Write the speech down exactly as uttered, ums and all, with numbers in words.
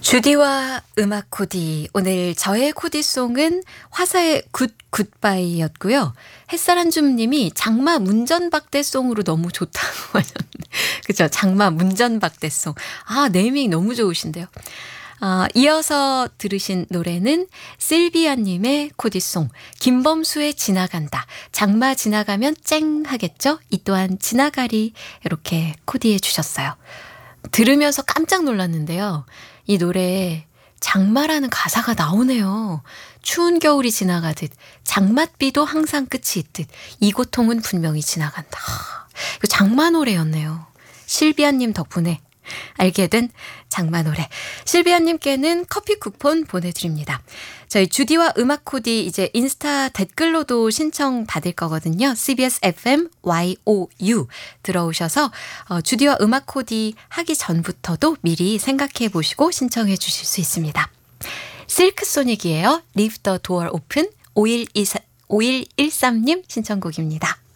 주디와 음악 코디. 오늘 저의 코디송은 화사의 굿 굿바이였고요. 햇살 한줌 님이 장마 문전박대송으로 너무 좋다고 하셨는데. 그죠? 장마 문전박대송. 아, 네이밍 너무 좋으신데요. 아, 이어서 들으신 노래는 실비아 님의 코디송 김범수의 지나간다. 장마 지나가면 쨍 하겠죠? 이 또한 지나가리 이렇게 코디해 주셨어요. 들으면서 깜짝 놀랐는데요. 이 노래에 장마라는 가사가 나오네요. 추운 겨울이 지나가듯 장맛비도 항상 끝이 있듯 이 고통은 분명히 지나간다. 이거 장마 노래였네요. 실비아님 덕분에 알게 된 장마 노래. 실비아님께는 커피 쿠폰 보내드립니다. 저희 주디와 음악 코디 이제 인스타 댓글로도 신청 받을 거거든요. 씨비에스 에프엠 와이오유 들어오셔서 어, 주디와 음악 코디 하기 전부터도 미리 생각해 보시고 신청해 주실 수 있습니다. 실크소닉이에요. Leave the door open. 오일일삼 님 신청곡입니다.